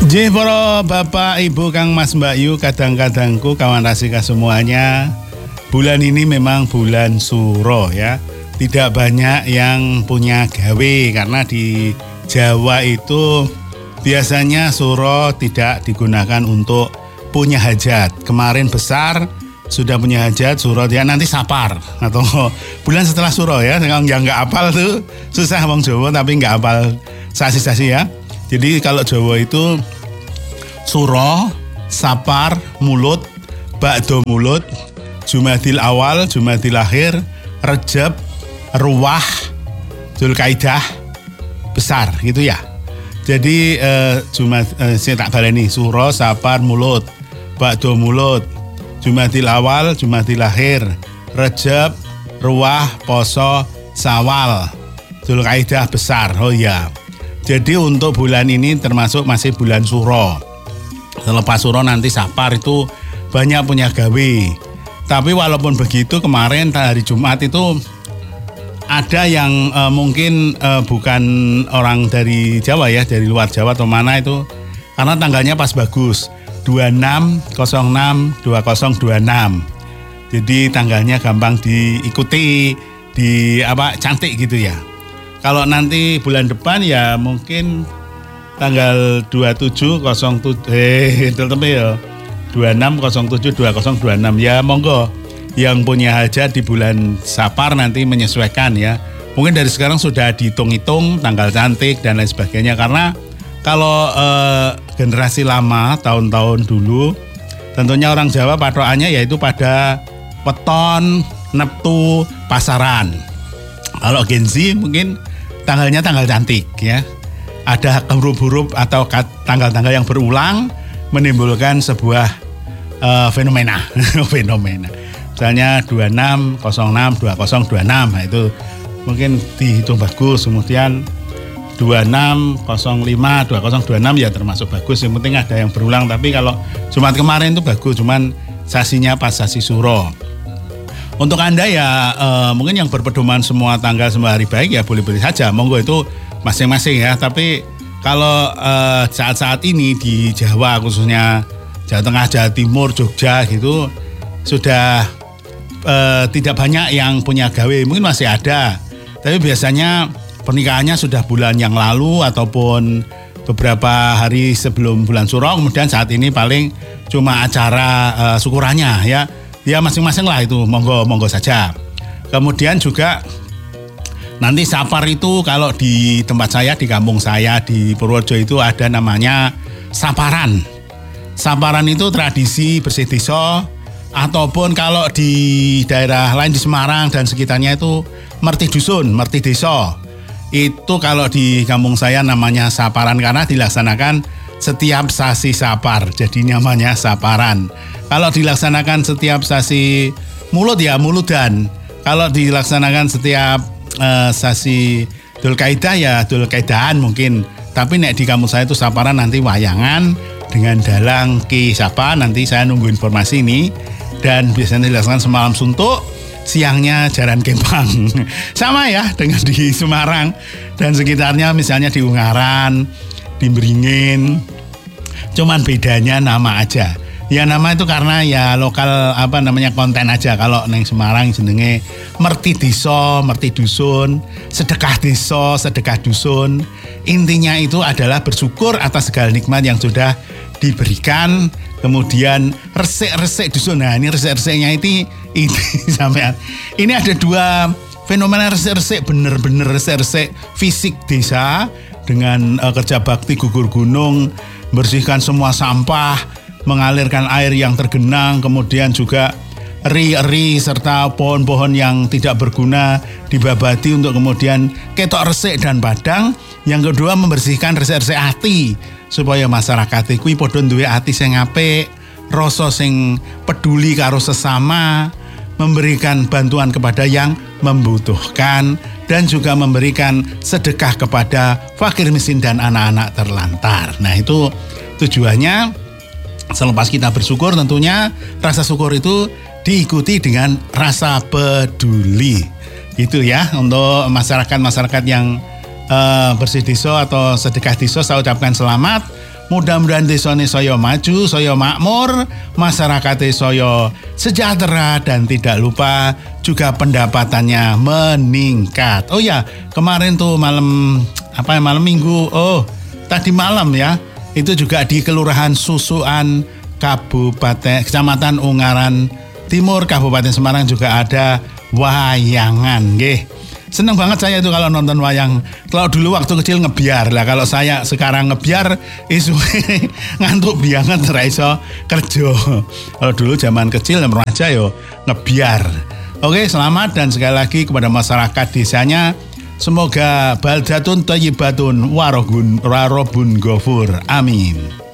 Nggih para Bapak, Ibu, Kang Mas, Mbak Yu, kadang-kadangku, kawan rasika semuanya. Bulan ini memang bulan Suro ya. Tidak banyak yang punya gawe karena di Jawa itu biasanya Suro tidak digunakan untuk punya hajat. Kemarin besar sudah punya hajat, Suro dia nanti Sapar atau bulan setelah Suro ya. Yang nggak hafal tuh susah wong Jawa tapi nggak hafal sasi-sasi ya. Jadi kalau Jawa itu Suro, Sapar, Mulut, Ba'do Mulut, Jumadil Awal, Jumadil Akhir, Rejab, Ruwah, Dzulkaidah, Besar gitu ya. Jadi saya tak baleni Suro, Sapar, Mulut, Ba'do Mulut, Jumadil Awal, Jumadil Akhir, Rejab, Ruwah, Poso, Sawal, Dzulkaidah, Besar. Oh ya. Jadi untuk bulan ini termasuk masih bulan Suro. Selepas Suro nanti Sapar itu banyak punya gawe. Tapi walaupun begitu kemarin hari Jumat itu ada yang mungkin bukan orang dari Jawa ya, dari luar Jawa atau mana itu. Karena tanggalnya pas bagus, 26/06/2026. Jadi tanggalnya gampang diikuti, cantik gitu ya. Kalau nanti bulan depan ya mungkin tanggal 27/07 ya 26/07/2026 ya monggo yang punya hajat di bulan Sapar nanti menyesuaikan ya. Mungkin dari sekarang sudah dihitung-hitung tanggal cantik dan lain sebagainya karena kalau generasi lama tahun-tahun dulu tentunya orang Jawa patokannya yaitu pada weton, neptu, pasaran. Kalau Gen Z mungkin tanggalnya tanggal cantik ya. Ada huruf-huruf atau tanggal-tanggal yang berulang menimbulkan sebuah fenomena. Misalnya 26/06/2026. Nah itu mungkin dihitung bagus. Kemudian 26/05/2026 ya termasuk bagus. Yang penting ada yang berulang. Tapi kalau Jumat kemarin itu bagus. Cuman sasinya pas sasi Suro. Untuk Anda ya mungkin yang berpedoman semua tanggal semua hari baik ya boleh-boleh saja. Monggo itu masing-masing ya. Tapi kalau saat-saat ini di Jawa khususnya Jawa Tengah, Jawa Timur, Jogja gitu sudah tidak banyak yang punya gawe. Mungkin masih ada. Tapi biasanya pernikahannya sudah bulan yang lalu ataupun beberapa hari sebelum bulan Suro. Kemudian saat ini paling cuma acara syukurannya ya. Ya masing-masing lah itu, monggo saja. Kemudian juga nanti Sapar itu kalau di tempat saya, di kampung saya, di Purworejo itu ada namanya Saparan. Saparan itu tradisi bersih desa, ataupun kalau di daerah lain di Semarang dan sekitarnya itu merti dusun, merti desa. Itu kalau di kampung saya namanya Saparan karena dilaksanakan setiap sasi Sapar, jadi namanya Saparan. Kalau dilaksanakan setiap sasi Mulut ya Muludan. Kalau dilaksanakan setiap sasi Dzulkaidah ya Dzulkaidahan mungkin. Tapi nek di kampung saya itu Saparan nanti wayangan dengan dalang ki siapa nanti saya nunggu informasi ini. Dan biasanya dilaksanakan semalam suntuk, siangnya jaran kempang. Sama ya dengan di Semarang dan sekitarnya misalnya di Ungaran, di Beringin. Cuman bedanya nama aja. Ya nama itu karena ya lokal konten aja. Kalau neng Semarang jenenge merti desa, merti dusun, sedekah desa, sedekah dusun. Intinya itu adalah bersyukur atas segala nikmat yang sudah diberikan. Kemudian resik-resik dusun. Nah ini resik-resiknya ini sampean. Ini ada dua fenomena resik-resik, bener-bener resik-resik fisik desa dengan kerja bakti gugur gunung, bersihkan semua sampah, mengalirkan air yang tergenang, kemudian juga eri-eri serta pohon-pohon yang tidak berguna dibabati untuk kemudian ketok resik dan padang. Yang kedua membersihkan resik-resik hati supaya masyarakat kuwi padha duwe ati sing apik, rasa sing peduli karo sesama, memberikan bantuan kepada yang membutuhkan dan juga memberikan sedekah kepada fakir miskin dan anak-anak terlantar. Nah itu tujuannya. Selepas kita bersyukur tentunya rasa syukur itu diikuti dengan rasa peduli. Itu ya untuk masyarakat yang bersih desa atau sedekah desa saya ucapkan selamat. Mudah-mudahan desane saya maju, saya makmur, masyarakatnya saya sejahtera dan tidak lupa juga pendapatannya meningkat. Oh ya, kemarin tuh malam Minggu. Oh, tadi malam ya. Itu juga di Kelurahan Susuan, Kecamatan Ungaran Timur, Kabupaten Semarang juga ada wayangan, nggih. Seneng banget saya itu kalau nonton wayang. Kalau dulu waktu kecil ngebiar lah. Kalau saya sekarang ngebiar, isu ngantuk banget ora iso kerja. Kalau dulu zaman kecil remaja yo ngebiar. Oke, selamat dan sekali lagi kepada masyarakat desanya. Semoga baldatun thayyibatun warobun ghafur. Amin.